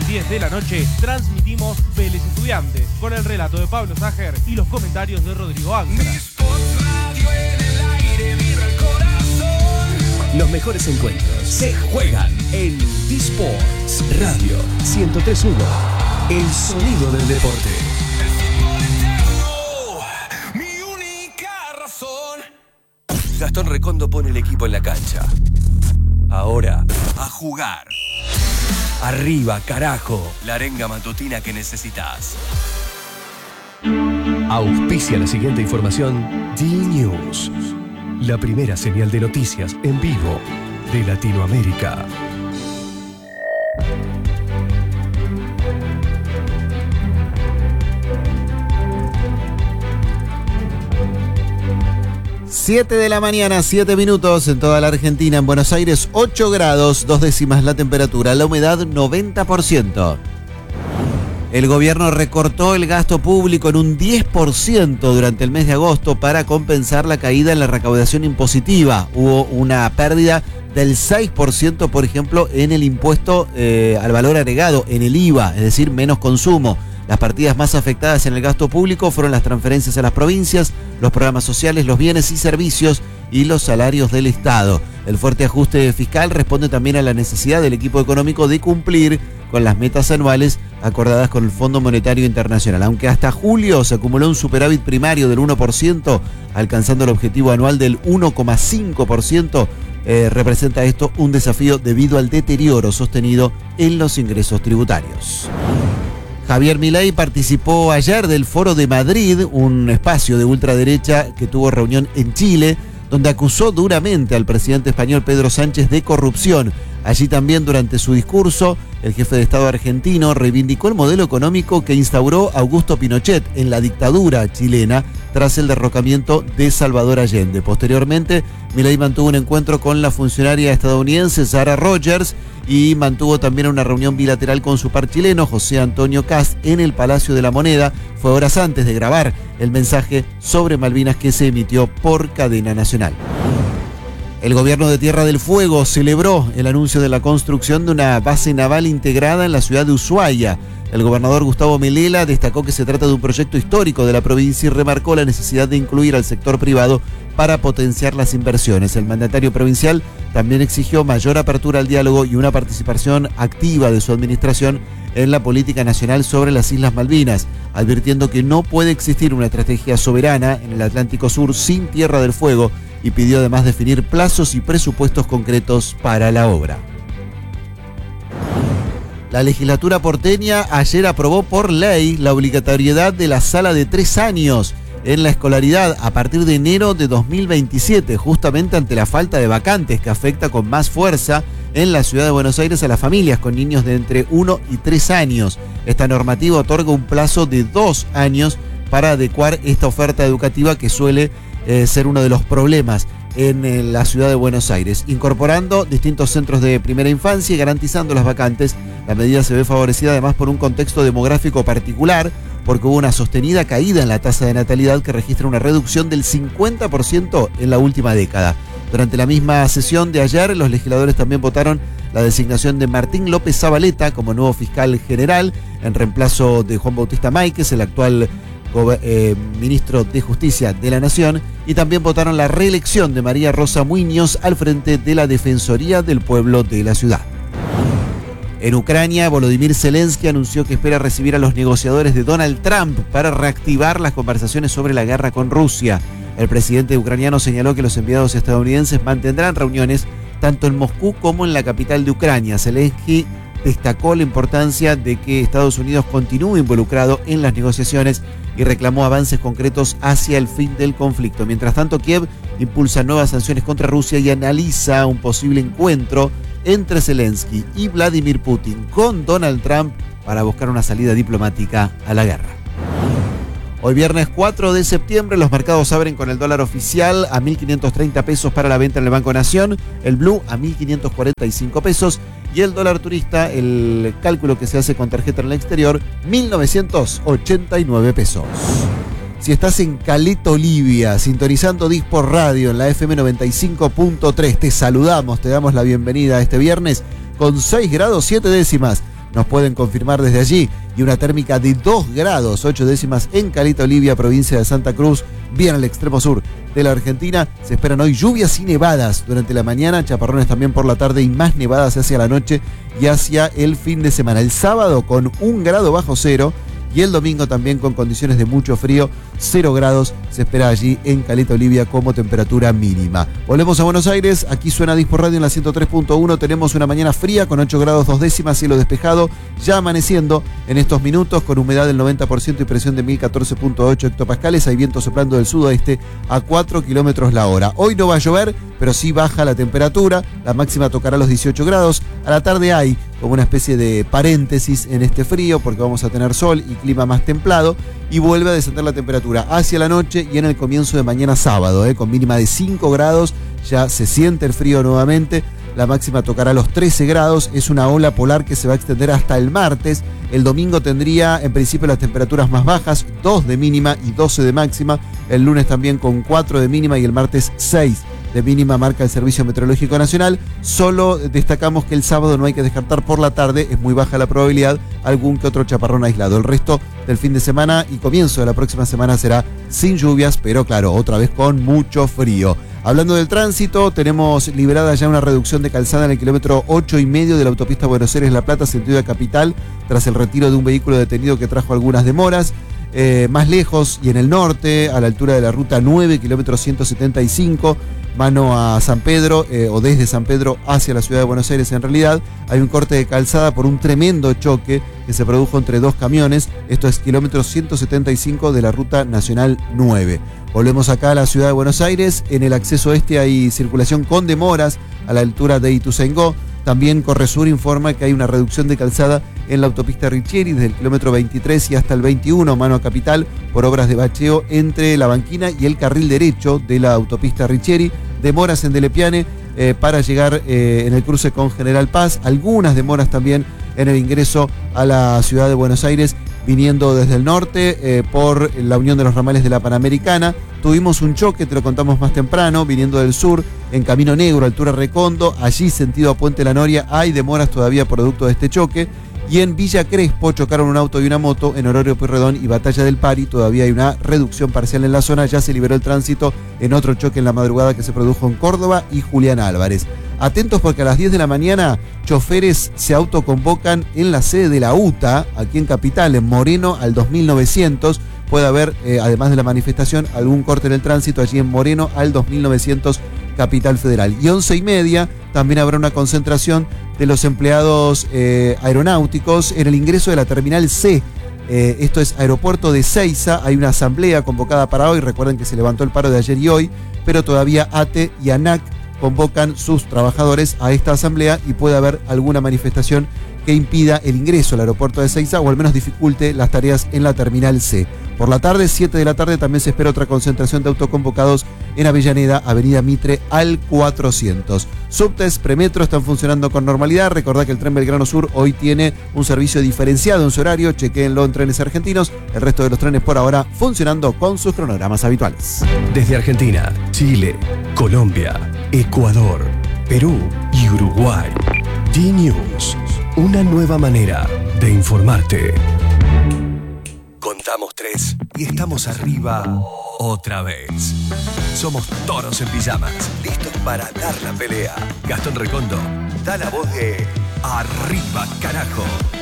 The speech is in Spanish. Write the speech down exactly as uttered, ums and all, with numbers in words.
diez de la noche transmitimos Vélez Estudiantes con el relato de Pablo Sajer y los comentarios de Rodrigo Ángara. Los mejores encuentros se juegan en T-Sports Radio ciento tres punto uno. El sonido del deporte. Gastón Recondo pone el equipo en la cancha. Ahora, a jugar. Arriba, carajo. La arenga matutina que necesitas. Auspicia la siguiente información. D-News. La primera señal de noticias en vivo de Latinoamérica. siete de la mañana, siete minutos en toda la Argentina. En Buenos Aires, ocho grados, dos décimas la temperatura. La humedad, noventa por ciento. El gobierno recortó el gasto público en un diez por ciento durante el mes de agosto para compensar la caída en la recaudación impositiva. Hubo una pérdida del seis por ciento, por ejemplo, en el impuesto eh, al valor agregado, en el I V A, es decir, menos consumo. Las partidas más afectadas en el gasto público fueron las transferencias a las provincias, los programas sociales, los bienes y servicios y los salarios del Estado. El fuerte ajuste fiscal responde también a la necesidad del equipo económico de cumplir con las metas anuales acordadas con el Fondo Monetario Internacional. Aunque hasta julio se acumuló un superávit primario del uno por ciento, alcanzando el objetivo anual del uno coma cinco por ciento, eh, representa esto un desafío debido al deterioro sostenido en los ingresos tributarios. Javier Milei participó ayer del Foro de Madrid, un espacio de ultraderecha que tuvo reunión en Chile, donde acusó duramente al presidente español Pedro Sánchez de corrupción. Allí también, durante su discurso, el jefe de Estado argentino reivindicó el modelo económico que instauró Augusto Pinochet en la dictadura chilena tras el derrocamiento de Salvador Allende. Posteriormente, Milei mantuvo un encuentro con la funcionaria estadounidense Sarah Rogers y mantuvo también una reunión bilateral con su par chileno, José Antonio Kast, en el Palacio de la Moneda. Fue horas antes de grabar el mensaje sobre Malvinas que se emitió por cadena nacional. El gobierno de Tierra del Fuego celebró el anuncio de la construcción de una base naval integrada en la ciudad de Ushuaia. El gobernador Gustavo Melela destacó que se trata de un proyecto histórico de la provincia y remarcó la necesidad de incluir al sector privado para potenciar las inversiones. El mandatario provincial también exigió mayor apertura al diálogo y una participación activa de su administración en la política nacional sobre las Islas Malvinas, advirtiendo que no puede existir una estrategia soberana en el Atlántico Sur sin Tierra del Fuego, y pidió además definir plazos y presupuestos concretos para la obra. La legislatura porteña ayer aprobó por ley la obligatoriedad de la sala de tres años en la escolaridad a partir de enero de dos mil veintisiete, justamente ante la falta de vacantes que afecta con más fuerza en la ciudad de Buenos Aires a las familias con niños de entre uno y tres años. Esta normativa otorga un plazo de dos años para adecuar esta oferta educativa que suele eh, ser uno de los problemas en eh, la ciudad de Buenos Aires, incorporando distintos centros de primera infancia y garantizando las vacantes. La medida se ve favorecida además por un contexto demográfico particular, porque hubo una sostenida caída en la tasa de natalidad que registra una reducción del cincuenta por ciento en la última década. Durante la misma sesión de ayer, los legisladores también votaron la designación de Martín López Zabaleta como nuevo fiscal general, en reemplazo de Juan Bautista Máiquez, el actual eh, ministro de Justicia de la Nación, y también votaron la reelección de María Rosa Muñoz al frente de la Defensoría del Pueblo de la ciudad. En Ucrania, Volodymyr Zelensky anunció que espera recibir a los negociadores de Donald Trump para reactivar las conversaciones sobre la guerra con Rusia. El presidente ucraniano señaló que los enviados estadounidenses mantendrán reuniones tanto en Moscú como en la capital de Ucrania. Zelensky destacó la importancia de que Estados Unidos continúe involucrado en las negociaciones y reclamó avances concretos hacia el fin del conflicto. Mientras tanto, Kiev impulsa nuevas sanciones contra Rusia y analiza un posible encuentro entre Zelensky y Vladimir Putin con Donald Trump para buscar una salida diplomática a la guerra. Hoy viernes cuatro de septiembre los mercados abren con el dólar oficial a mil quinientos treinta pesos para la venta en el Banco Nación, el blue a mil quinientos cuarenta y cinco pesos y el dólar turista, el cálculo que se hace con tarjeta en el exterior, mil novecientos ochenta y nueve pesos. Si estás en Caleta, Olivia, sintonizando Dispor Radio en la F M noventa y cinco punto tres, te saludamos, te damos la bienvenida a este viernes con seis grados siete décimas. nos pueden confirmar desde allí. Y una térmica de dos grados, ocho décimas en Caleta Olivia, provincia de Santa Cruz, bien al extremo sur de la Argentina. Se esperan hoy lluvias y nevadas durante la mañana, chaparrones también por la tarde y más nevadas hacia la noche y hacia el fin de semana. El sábado con un grado bajo cero y el domingo también con condiciones de mucho frío, cero grados se espera allí en Caleta Olivia como temperatura mínima. Volvemos a Buenos Aires, aquí suena Dispo Radio en la ciento tres punto uno, tenemos una mañana fría con ocho grados dos décimas, cielo despejado, ya amaneciendo en estos minutos con humedad del noventa por ciento y presión de mil catorce punto ocho hectopascales, hay viento soplando del sudoeste a cuatro kilómetros la hora. Hoy no va a llover, pero sí baja la temperatura, la máxima tocará los dieciocho grados, a la tarde hay como una especie de paréntesis en este frío porque vamos a tener sol y clima más templado y vuelve a descender la temperatura hacia la noche y en el comienzo de mañana sábado, eh, con mínima de cinco grados, ya se siente el frío nuevamente, la máxima tocará los trece grados, es una ola polar que se va a extender hasta el martes, el domingo tendría en principio las temperaturas más bajas, dos de mínima y doce de máxima, el lunes también con cuatro de mínima y el martes seis de mínima marca el Servicio Meteorológico Nacional. Solo destacamos que el sábado no hay que descartar por la tarde, es muy baja la probabilidad, algún que otro chaparrón aislado. El resto del fin de semana y comienzo de la próxima semana será sin lluvias, pero claro, otra vez con mucho frío. Hablando del tránsito, tenemos liberada ya una reducción de calzada en el kilómetro ocho y medio de la autopista Buenos Aires-La Plata, sentido de capital, tras el retiro de un vehículo detenido que trajo algunas demoras. Eh, más lejos y en el norte, a la altura de la ruta nueve, kilómetro ciento setenta y cinco, mano a San Pedro, eh, o desde San Pedro hacia la ciudad de Buenos Aires en realidad, hay un corte de calzada por un tremendo choque que se produjo entre dos camiones, esto es kilómetro ciento setenta y cinco de la ruta nacional nueve. Volvemos acá a la ciudad de Buenos Aires, en el acceso este hay circulación con demoras a la altura de Ituzaingó. También Corresur informa que hay una reducción de calzada en la autopista Richieri desde el kilómetro veintitrés y hasta el veintiuno, mano a capital, por obras de bacheo entre la banquina y el carril derecho de la autopista Richieri. Demoras en Delepiane eh, para llegar eh, en el cruce con General Paz. Algunas demoras también en el ingreso a la ciudad de Buenos Aires, viniendo desde el norte eh, por la unión de los ramales de la Panamericana. Tuvimos un choque, te lo contamos más temprano, viniendo del sur, en Camino Negro, altura Recondo, allí sentido a Puente La Noria, hay demoras todavía producto de este choque. Y en Villa Crespo chocaron un auto y una moto en Honorio Pueyrredón y Batalla del Pari, todavía hay una reducción parcial en la zona, ya se liberó el tránsito en otro choque en la madrugada que se produjo en Córdoba y Julián Álvarez. Atentos porque a las diez de la mañana choferes se autoconvocan en la sede de la U T A, aquí en Capital, en Moreno al dos mil novecientos. Puede haber, eh, además de la manifestación, algún corte en el tránsito allí en Moreno al dos mil novecientos, Capital Federal. Y once y media también habrá una concentración de los empleados eh, aeronáuticos en el ingreso de la Terminal C. Eh, esto es Aeropuerto de Seiza. Hay una asamblea convocada para hoy. Recuerden que se levantó el paro de ayer y hoy, pero todavía A T E y ANAC convocan sus trabajadores a esta asamblea y puede haber alguna manifestación que impida el ingreso al aeropuerto de Seiza o al menos dificulte las tareas en la Terminal C. Por la tarde, siete de la tarde, también se espera otra concentración de autoconvocados en Avellaneda, Avenida Mitre al cuatrocientos. Subtes, premetro están funcionando con normalidad. Recordá que el tren Belgrano Sur hoy tiene un servicio diferenciado en su horario. Chequéenlo en Trenes Argentinos. El resto de los trenes por ahora funcionando con sus cronogramas habituales. Desde Argentina, Chile, Colombia, Ecuador, Perú y Uruguay. D-News, una nueva manera de informarte. Contamos tres y estamos arriba otra vez. Somos toros en pijamas, listos para dar la pelea. Gastón Recondo da la voz de Arriba, carajo.